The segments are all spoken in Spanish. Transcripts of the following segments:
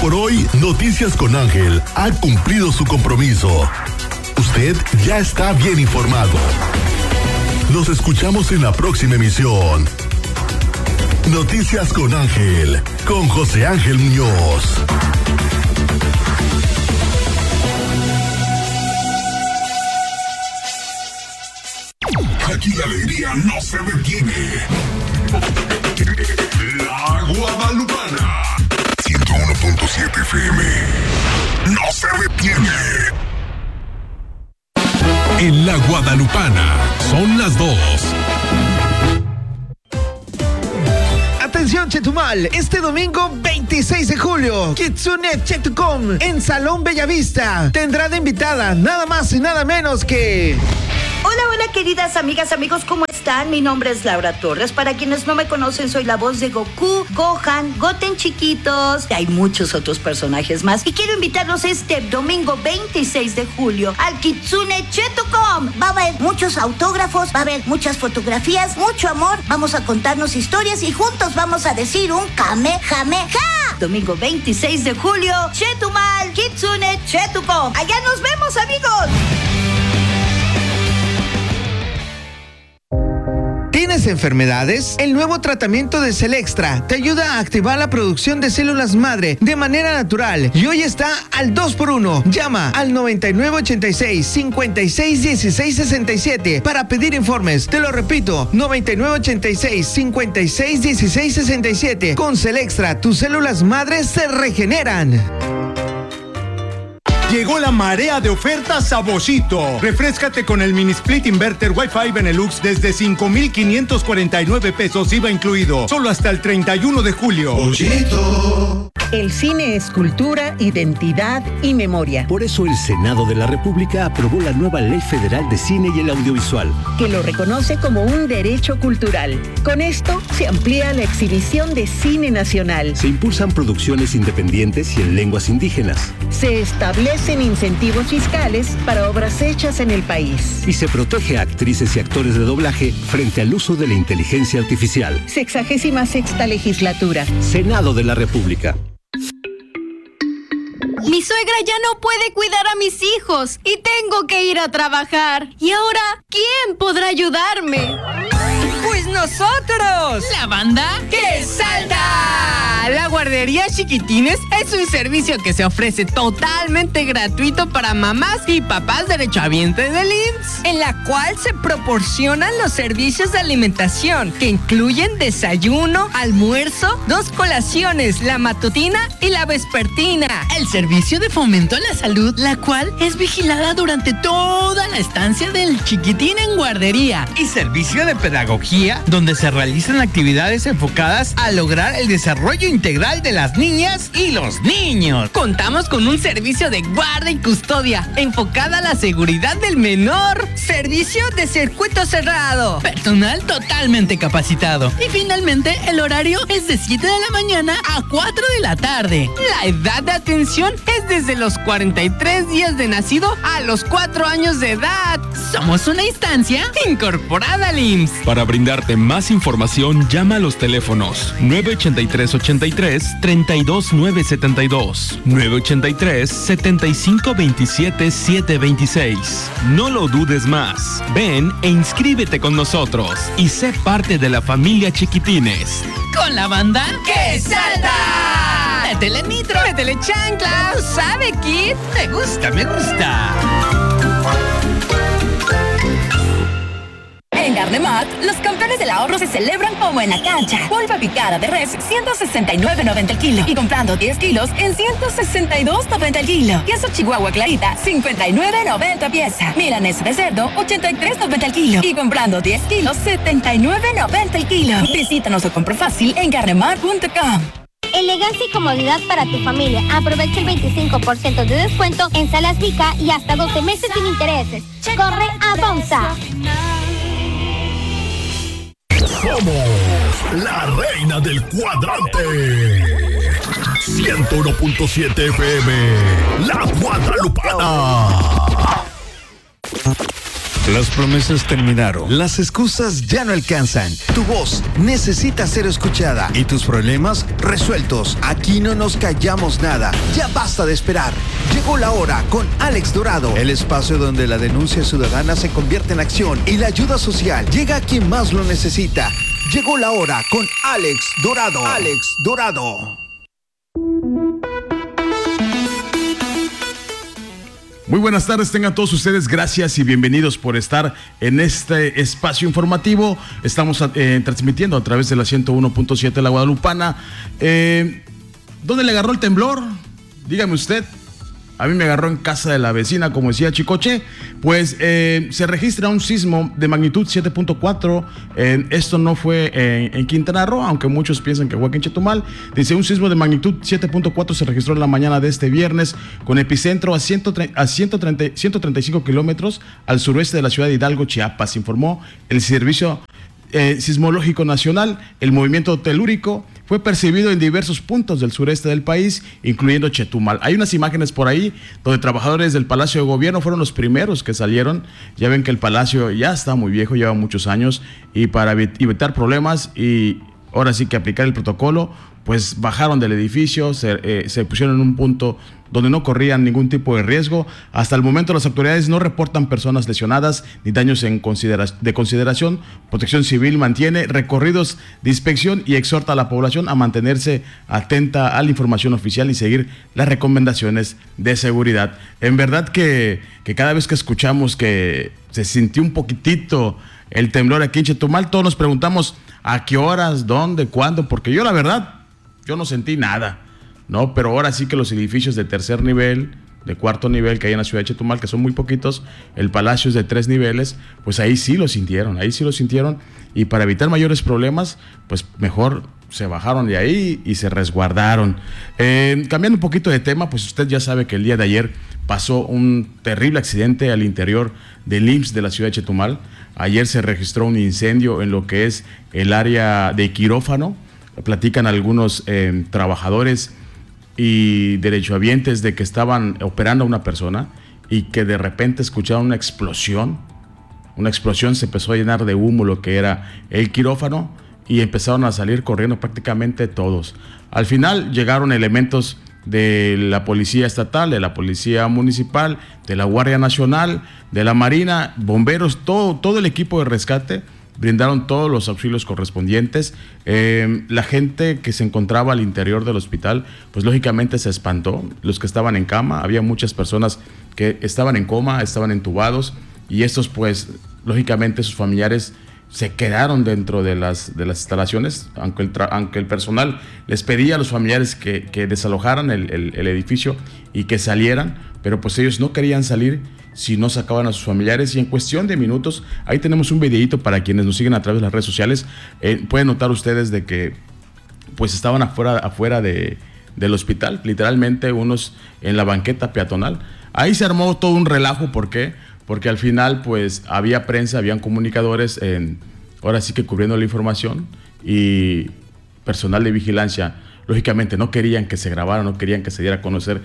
Por hoy, Noticias con Ángel ha cumplido su compromiso. Usted ya está bien informado. Nos escuchamos en la próxima emisión. Noticias con Ángel, con José Ángel Muñoz. Aquí la alegría no se detiene. La Guadalupana. 101.7 FM. No se detiene. En la Guadalupana son las 2. Atención Chetumal, este domingo 26 de julio, Kitsune Chetucom en Salón Bellavista tendrá de invitada nada más y nada menos que... Hola queridas amigas, amigos, ¿cómo están? Mi nombre es Laura Torres. Para quienes no me conocen, soy la voz de Goku, Gohan, Goten chiquitos. Hay muchos otros personajes más. Y quiero invitarlos este domingo 26 de julio al Kitsune Chetucom. Va a haber muchos autógrafos, va a haber muchas fotografías, mucho amor. Vamos a contarnos historias y juntos vamos a decir un Kamehameha. Domingo 26 de julio, Chetumal, Kitsune Chetucom. Allá nos vemos, amigos. ¿Tienes enfermedades? El nuevo tratamiento de Celextra te ayuda a activar la producción de células madre de manera natural y hoy está al 2x1. Llama al 9986-561667 para pedir informes. Te lo repito, 9986-561667. Con Celextra, tus células madres se regeneran. Llegó la marea de ofertas a Boschito. Refréscate con el mini split inverter Wi-Fi Benelux desde 5,549 pesos IVA incluido. Solo hasta el 31 de julio. Boschito. El cine es cultura, identidad y memoria. Por eso el Senado de la República aprobó la nueva Ley Federal de Cine y el Audiovisual, que lo reconoce como un derecho cultural. Con esto se amplía la exhibición de cine nacional. Se impulsan producciones independientes y en lenguas indígenas. Se establecen incentivos fiscales para obras hechas en el país. Y se protege a actrices y actores de doblaje frente al uso de la inteligencia artificial. 66ª legislatura. Senado de la República. Mi suegra ya no puede cuidar a mis hijos y tengo que ir a trabajar. ¿Y ahora quién podrá ayudarme? ¡Pues nosotros! ¿La banda que salta! La guardería Chiquitines es un servicio que se ofrece totalmente gratuito para mamás y papás derechohabientes del IMSS, en la cual se proporcionan los servicios de alimentación que incluyen desayuno, almuerzo, 2 colaciones, la matutina y la vespertina. El servicio de fomento a la salud, la cual es vigilada durante toda la estancia del chiquitín en guardería. Y servicio de pedagogía, donde se realizan actividades enfocadas a lograr el desarrollo integral de las niñas y los niños. Contamos con un servicio de guarda y custodia enfocada a la seguridad del menor. Servicio de circuito cerrado. Personal totalmente capacitado. Y finalmente, el horario es de 7 de la mañana a 4 de la tarde. La edad de atención es desde los 43 días de nacido a los 4 años de edad. Somos una instancia incorporada al IMSS. Para brindarte más información, llama a los teléfonos 983-83-32972, 983-7527-726. No lo dudes más. Ven e inscríbete con nosotros y sé parte de la familia Chiquitines. Con la banda que salta. Métele nitro, métele chancla. ¿Sabe, Kid? Me gusta, me gusta. En Gardemat, los campeones del ahorro se celebran como en la cancha. Pulpa picada de res, 169.90 el kilo. Y comprando 10 kilos, en 162.90 el kilo. Queso Chihuahua Clarita, 59.90 pieza. Milanesa de cerdo, 83.90 el kilo. Y comprando 10 kilos, 79.90 el kilo. Visítanos o compra fácil en gardemat.com. Elegancia y comodidad para tu familia. Aprovecha el 25% de descuento en Salas Vica y hasta 12 meses sin intereses. Corre a Bonsa. Somos la reina del cuadrante. 101.7 FM, La Guadalupana. Las promesas terminaron. Las excusas ya no alcanzan. Tu voz necesita ser escuchada y tus problemas resueltos. Aquí no nos callamos nada. Ya basta de esperar. Llegó la hora con Alex Dorado, el espacio donde la denuncia ciudadana se convierte en acción y la ayuda social llega a quien más lo necesita. Llegó la hora con Alex Dorado. Alex Dorado. Muy buenas tardes, tengan todos ustedes, gracias y bienvenidos por estar en este espacio informativo. Estamos transmitiendo a través de la 101.7 de la Guadalupana. ¿Dónde le agarró el temblor? Dígame usted. A mí me agarró en casa de la vecina, como decía Chicoche. Pues se registra un sismo de magnitud 7.4. Esto no fue en Quintana Roo, aunque muchos piensan que fue aquí en Chetumal. Dice, un sismo de magnitud 7.4 se registró en la mañana de este viernes, con epicentro a 135 kilómetros al suroeste de la ciudad de Hidalgo, Chiapas, informó el Servicio Sismológico Nacional. El movimiento telúrico fue percibido en diversos puntos del sureste del país, incluyendo Chetumal. Hay unas imágenes por ahí donde trabajadores del Palacio de Gobierno fueron los primeros que salieron. Ya ven que el palacio ya está muy viejo, lleva muchos años, y para evitar problemas y ahora sí que aplicar el protocolo, pues bajaron del edificio, se pusieron en un punto donde no corrían ningún tipo de riesgo. Hasta el momento las autoridades no reportan personas lesionadas ni daños de consideración. Protección Civil mantiene recorridos de inspección y exhorta a la población a mantenerse atenta a la información oficial y seguir las recomendaciones de seguridad. En verdad que cada vez que escuchamos que se sintió un poquitito el temblor aquí en Chetumal, todos nos preguntamos a qué horas, dónde, cuándo, porque yo la verdad, yo no sentí nada, ¿no? Pero ahora sí que los edificios de tercer nivel, de cuarto nivel que hay en la ciudad de Chetumal, que son muy poquitos, el palacio es de 3 niveles, pues ahí sí lo sintieron, y para evitar mayores problemas, pues mejor se bajaron de ahí y se resguardaron. Cambiando un poquito de tema, pues usted ya sabe que el día de ayer pasó un terrible accidente al interior del IMSS de la ciudad de Chetumal. Ayer se registró un incendio en lo que es el área de quirófano. Platican algunos trabajadores y derechohabientes de que estaban operando a una persona y que de repente escucharon una explosión. Una explosión, se empezó a llenar de humo lo que era el quirófano y empezaron a salir corriendo prácticamente todos. Al final llegaron elementos de la Policía Estatal, de la Policía Municipal, de la Guardia Nacional, de la Marina, bomberos, todo el equipo de rescate. Brindaron todos los auxilios correspondientes. La gente que se encontraba al interior del hospital, pues lógicamente se espantó. Los que estaban en cama, había muchas personas que estaban en coma, estaban entubados, y estos pues lógicamente sus familiares se quedaron dentro de las instalaciones, aunque el personal les pedía a los familiares que desalojaran el edificio y que salieran, pero pues ellos no querían salir si no sacaban a sus familiares, y en cuestión de minutos, ahí tenemos un videíto para quienes nos siguen a través de las redes sociales. Pueden notar ustedes de que pues estaban afuera del hospital, literalmente unos en la banqueta peatonal. Ahí se armó todo un relajo. ¿Por qué? Porque al final pues había prensa, habían comunicadores ahora sí que cubriendo la información, y personal de vigilancia lógicamente no querían que se grabara, no querían que se diera a conocer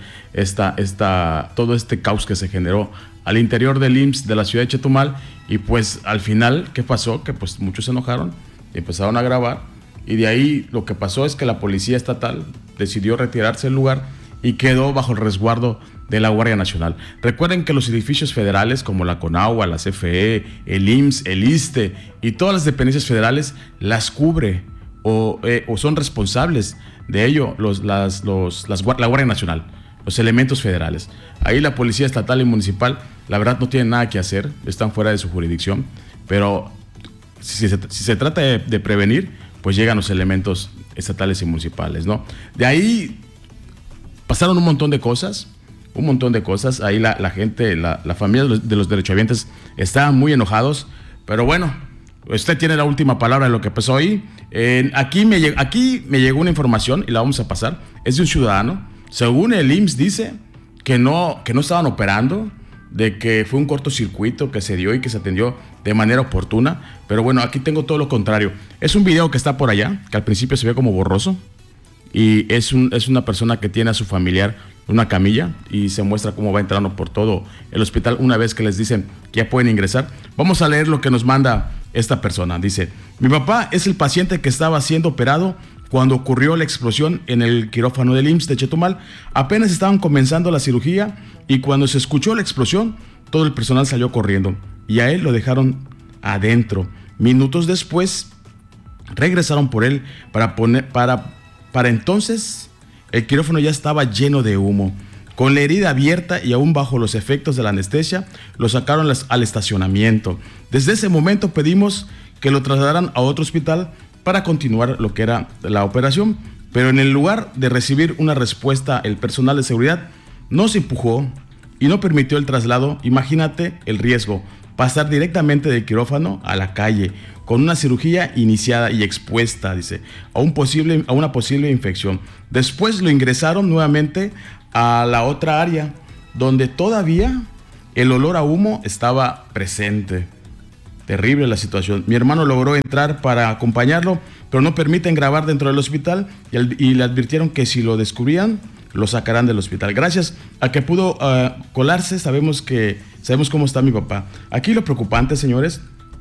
todo este caos que se generó al interior del IMSS de la ciudad de Chetumal. Y pues al final, ¿qué pasó? Que pues muchos se enojaron y empezaron a grabar, y de ahí lo que pasó es que la Policía Estatal decidió retirarse del lugar y quedó bajo el resguardo de la Guardia Nacional. Recuerden que los edificios federales como la CONAGUA, la CFE, el IMSS, el ISSSTE y todas las dependencias federales las cubre o son responsables de ello la Guardia Nacional, los elementos federales. Ahí la Policía Estatal y Municipal, la verdad, no tienen nada que hacer, están fuera de su jurisdicción, pero si se trata de prevenir, pues llegan los elementos estatales y municipales, ¿no? De ahí pasaron un montón de cosas. Ahí la gente, la familia de los derechohabientes estaban muy enojados, pero bueno, usted tiene la última palabra de lo que pasó ahí. Aquí me llegó una información y la vamos a pasar. Es de un ciudadano. Según el IMSS dice que no estaban operando, de que fue un cortocircuito que se dio y que se atendió de manera oportuna. Pero bueno, aquí tengo todo lo contrario. Es un video que está por allá, que al principio se ve como borroso, y es una persona que tiene a su familiar una camilla y se muestra cómo va entrando por todo el hospital una vez que les dicen que ya pueden ingresar. Vamos a leer lo que nos manda esta persona. Dice: mi papá es el paciente que estaba siendo operado cuando ocurrió la explosión en el quirófano del IMSS de Chetumal. Apenas estaban comenzando la cirugía y cuando se escuchó la explosión, todo el personal salió corriendo y a él lo dejaron adentro. Minutos después regresaron por él para entonces el quirófano ya estaba lleno de humo. Con la herida abierta y aún bajo los efectos de la anestesia, lo sacaron al estacionamiento. Desde ese momento pedimos que lo trasladaran a otro hospital para continuar lo que era la operación, pero en el lugar de recibir una respuesta, el personal de seguridad nos empujó y no permitió el traslado. Imagínate el riesgo, pasar directamente del quirófano a la calle, con una cirugía iniciada y expuesta, dice, a una posible infección. Después lo ingresaron nuevamente a la otra área, donde todavía el olor a humo estaba presente. Terrible la situación. Mi hermano logró entrar para acompañarlo, pero no permiten grabar dentro del hospital y le advirtieron que si lo descubrían, lo sacarán del hospital. Gracias a que pudo colarse, sabemos cómo está mi papá. Aquí lo preocupante, señores,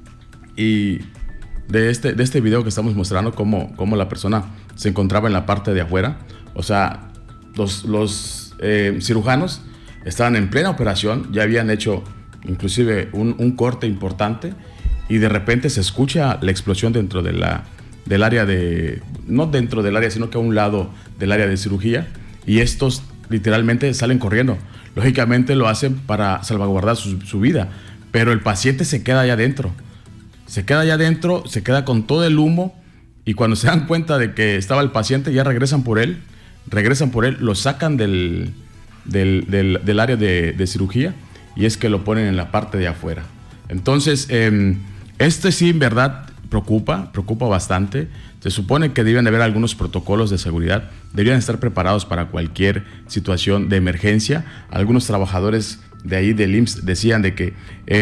y de este video que estamos mostrando, cómo la persona se encontraba en la parte de afuera. O sea, los cirujanos estaban en plena operación, ya habían hecho inclusive un corte importante y de repente se escucha la explosión dentro del área no dentro del área, sino que a un lado del área de cirugía, y estos literalmente salen corriendo. Lógicamente lo hacen para salvaguardar su vida, pero el paciente se queda allá adentro. Se queda con todo el humo, y cuando se dan cuenta de que estaba el paciente, ya regresan por él, lo sacan del área de cirugía, y es que lo ponen en la parte de afuera. Entonces, sí, en verdad, preocupa bastante. Se supone que deben haber algunos protocolos de seguridad, deberían estar preparados para cualquier situación de emergencia. Algunos trabajadores de ahí del IMSS decían de que,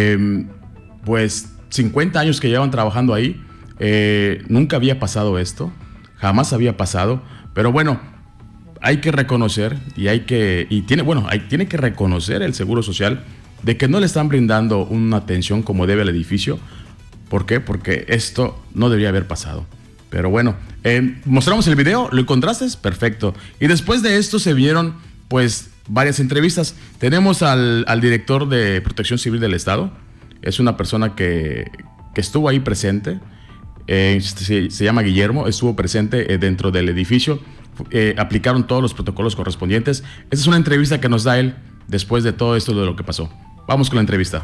50 años que llevan trabajando ahí, nunca había pasado esto, jamás había pasado, pero bueno, hay que reconocer tiene que reconocer el Seguro Social de que no le están brindando una atención como debe al edificio. ¿Por qué? Porque esto no debería haber pasado. Pero bueno, mostramos el video, ¿lo encontraste? Perfecto. Y después de esto se vieron varias entrevistas. Tenemos al director de Protección Civil del Estado. Es una persona que estuvo ahí presente. Se llama Guillermo, estuvo presente dentro del edificio. Aplicaron todos los protocolos correspondientes. Esta es una entrevista que nos da él después de todo esto de lo que pasó. Vamos con la entrevista.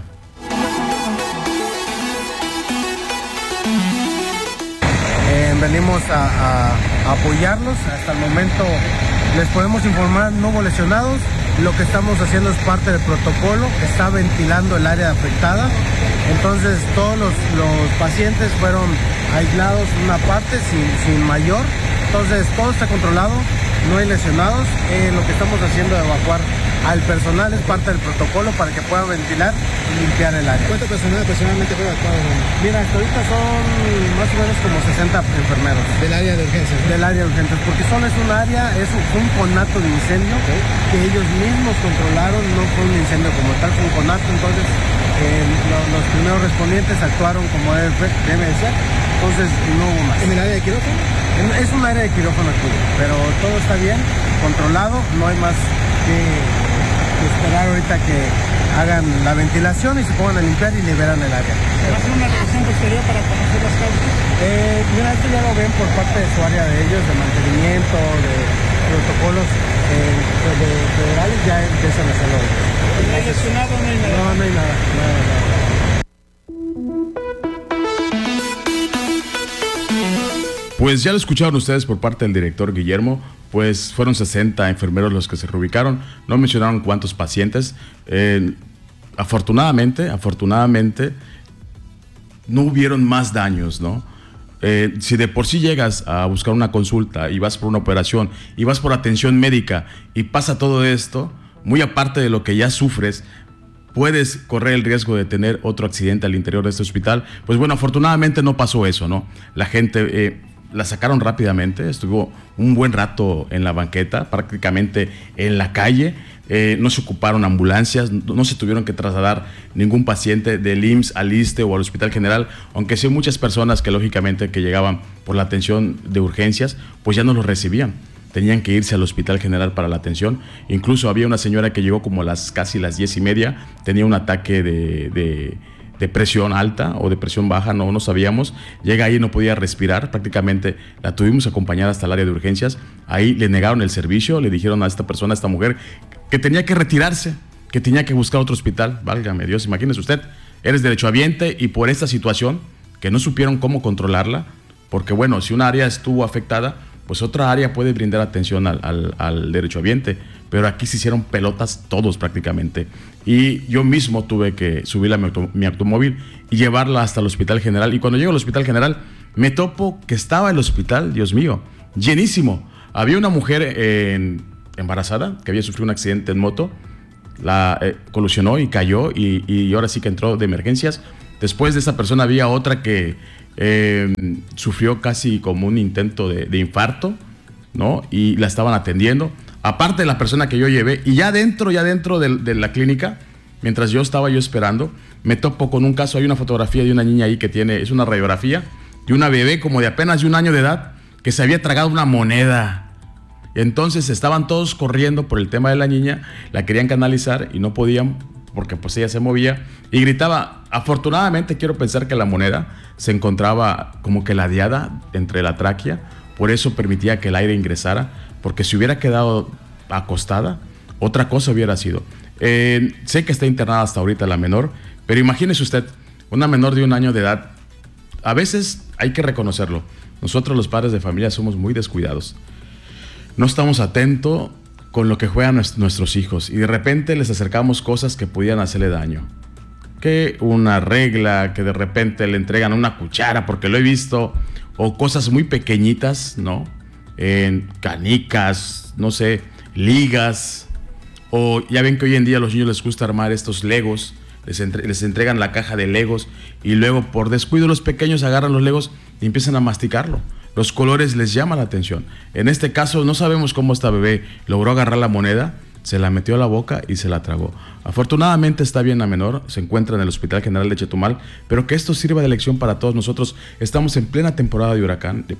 Venimos a apoyarlos. Hasta el momento les podemos informar, no hubo lesionados. Lo que estamos haciendo es parte del protocolo. Está ventilando el área afectada. Entonces todos los pacientes fueron aislados en una parte sin mayor. Entonces todo está controlado, no hay lesionados. Lo que estamos haciendo es evacuar al personal, es parte del protocolo para que puedan ventilar y limpiar el área. ¿Cuánto personal personalmente fue evacuado? Mira, hasta ahorita son más o menos como 60 enfermeros. ¿Del área de urgencias? ¿No? Del área de urgencias, porque es un conato de incendio que ellos mismos controlaron, no fue un incendio como tal, fue un conato. Entonces los primeros respondientes actuaron como debe ser, entonces no hubo más. ¿En el área de quirófano? Es un área de quirófano aquí, pero todo está bien, controlado, no hay más que esperar ahorita que hagan la ventilación y se pongan a limpiar y liberan el área. ¿Va a ser una revisión posterior para conocer las causas? Mira, esto ya lo ven por parte de su área de ellos, de mantenimiento, de protocolos federales, ya empiezan a hacerlo. ¿No hay lesionado? No hay nada. No hay nada. Pues ya lo escucharon ustedes por parte del director Guillermo, pues fueron 60 enfermeros los que se reubicaron, no mencionaron cuántos pacientes. Afortunadamente, no hubieron más daños, ¿no? Si de por sí llegas a buscar una consulta y vas por una operación y vas por atención médica y pasa todo esto, muy aparte de lo que ya sufres, puedes correr el riesgo de tener otro accidente al interior de este hospital. Pues bueno, afortunadamente no pasó eso, ¿no? La gente la sacaron rápidamente, estuvo un buen rato en la banqueta, prácticamente en la calle. No se ocuparon ambulancias, no se tuvieron que trasladar ningún paciente del IMSS al ISSSTE o al Hospital General, aunque sí muchas personas que lógicamente que llegaban por la atención de urgencias, pues ya no los recibían. Tenían que irse al Hospital General para la atención. Incluso había una señora que llegó como casi las 10:30, tenía un ataque de presión alta o de presión baja, no sabíamos. Llega ahí, no podía respirar, prácticamente la tuvimos acompañada hasta el área de urgencias. Ahí le negaron el servicio, le dijeron a esta persona, a esta mujer, que tenía que retirarse, que tenía que buscar otro hospital. Válgame Dios, imagínese usted, eres derechohabiente y por esta situación, que no supieron cómo controlarla, porque bueno, si una área estuvo afectada, pues otra área puede brindar atención al derechohabiente, pero aquí se hicieron pelotas todos prácticamente. Y yo mismo tuve que subir mi automóvil y llevarla hasta el Hospital General. Y cuando llego al Hospital General, me topo que estaba el hospital, Dios mío, llenísimo. Había una mujer embarazada que había sufrido un accidente en moto, colisionó y cayó y ahora sí que entró de emergencias. Después de esa persona había otra que sufrió casi como un intento de infarto, ¿no? Y la estaban atendiendo. Aparte de la persona que yo llevé, y ya dentro de la clínica, mientras yo estaba esperando, me topo con un caso. Hay una fotografía de una niña ahí que es una radiografía de una bebé como de apenas de 1 año de edad que se había tragado una moneda. Entonces estaban todos corriendo por el tema de la niña, la querían canalizar y no podían porque pues ella se movía y gritaba. Afortunadamente quiero pensar que la moneda se encontraba como que ladeada entre la tráquea, por eso permitía que el aire ingresara, porque si hubiera quedado acostada, otra cosa hubiera sido. Sé que está internada hasta ahorita la menor, pero imagínese usted, una menor de 1 año de edad. A veces hay que reconocerlo, nosotros los padres de familia somos muy descuidados. No estamos atentos con lo que juegan nuestros hijos y de repente les acercamos cosas que pudieran hacerle daño. Que una regla, que de repente le entregan una cuchara, porque lo he visto, o cosas muy pequeñitas, ¿no? En canicas, no sé, ligas, o ya ven que hoy en día a los niños les gusta armar estos legos, les entregan la caja de legos y luego por descuido los pequeños agarran los legos y empiezan a masticarlo. Los colores les llaman la atención. En este caso no sabemos cómo esta bebé logró agarrar la moneda, se la metió a la boca y se la tragó. Afortunadamente está bien la menor, se encuentra en el Hospital General de Chetumal, pero que esto sirva de lección para todos nosotros. Estamos en plena temporada de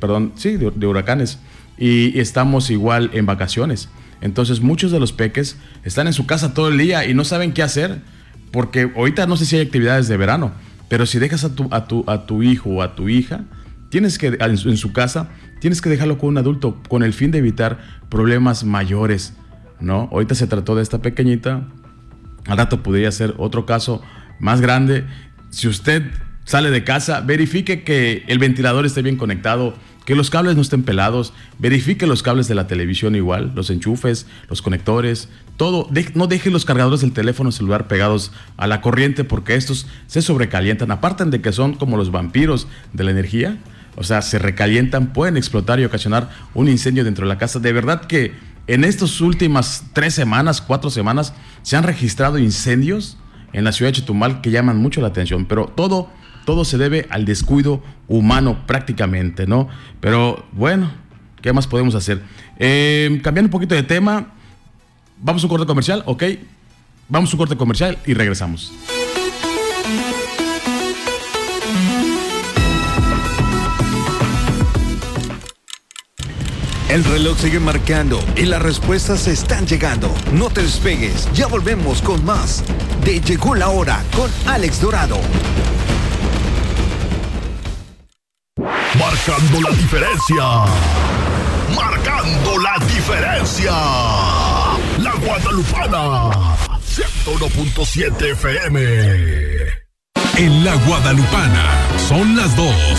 huracanes y estamos igual en vacaciones. Entonces muchos de los peques están en su casa todo el día y no saben qué hacer, porque ahorita no sé si hay actividades de verano, pero si dejas a tu hijo o a tu hija, tienes que en su casa, tienes que dejarlo con un adulto con el fin de evitar problemas mayores, ¿no? Ahorita se trató de esta pequeñita, al rato podría ser otro caso más grande. Si usted sale de casa, verifique que el ventilador esté bien conectado, que los cables no estén pelados, verifique los cables de la televisión igual, los enchufes, los conectores, todo. No deje los cargadores del teléfono celular pegados a la corriente porque estos se sobrecalientan. Aparte de que son como los vampiros de la energía, o sea, se recalientan, pueden explotar y ocasionar un incendio dentro de la casa. De verdad que en estas últimas 3 semanas, 4 semanas, se han registrado incendios en la ciudad de Chetumal que llaman mucho la atención, pero todo se debe al descuido humano prácticamente, ¿no? Pero bueno, ¿qué más podemos hacer? Cambiando un poquito de tema, vamos a un corte comercial, ¿ok? Vamos a un corte comercial y regresamos. El reloj sigue marcando y las respuestas están llegando. No te despegues, ya volvemos con más de Llegó la Hora con Alex Dorado. Marcando la diferencia. Marcando la diferencia. La Guadalupana. 101.7 FM. En La Guadalupana son las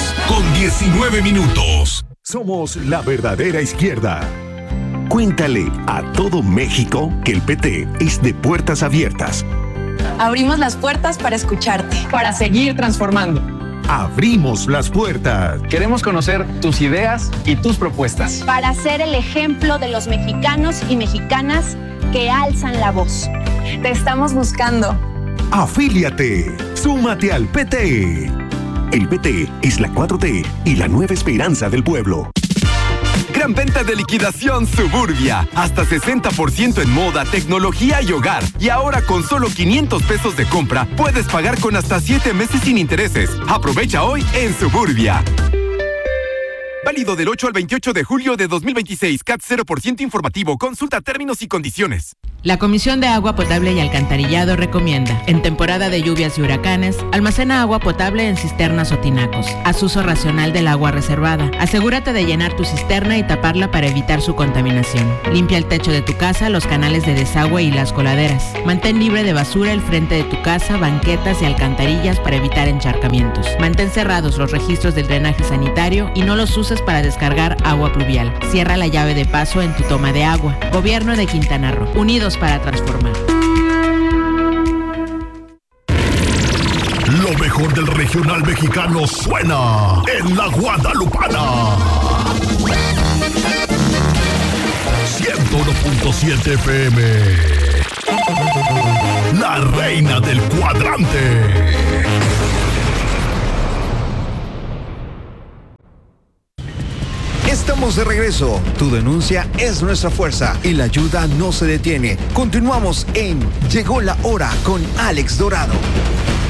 2:19. Somos la verdadera izquierda. Cuéntale a todo México que el PT es de puertas abiertas. Abrimos las puertas para escucharte, para seguir transformando. Abrimos las puertas. Queremos conocer tus ideas y tus propuestas. Para ser el ejemplo de los mexicanos y mexicanas que alzan la voz. Te estamos buscando. Afíliate. Súmate al PT. El PT es la 4T y la nueva esperanza del pueblo. Gran venta de liquidación Suburbia. Hasta 60% en moda, tecnología y hogar. Y ahora con solo 500 pesos de compra, puedes pagar con hasta 7 meses sin intereses. Aprovecha hoy en Suburbia. Válido del 8 al 28 de julio de 2026. CAT 0% informativo. Consulta términos y condiciones. La Comisión de Agua Potable y Alcantarillado recomienda, en temporada de lluvias y huracanes, almacena agua potable en cisternas o tinacos. Haz uso racional del agua reservada. Asegúrate de llenar tu cisterna y taparla para evitar su contaminación. Limpia el techo de tu casa, los canales de desagüe y las coladeras. Mantén libre de basura el frente de tu casa, banquetas y alcantarillas para evitar encharcamientos. Mantén cerrados los registros del drenaje sanitario y no los uses para descargar agua pluvial. Cierra la llave de paso en tu toma de agua. Gobierno de Quintana Roo. Unidos para transformar. Lo mejor del regional mexicano suena en La Guadalupana. 101.7 FM. La reina del cuadrante. Estamos de regreso. Tu denuncia es nuestra fuerza y la ayuda no se detiene. Continuamos en Llegó la Hora con Alex Dorado.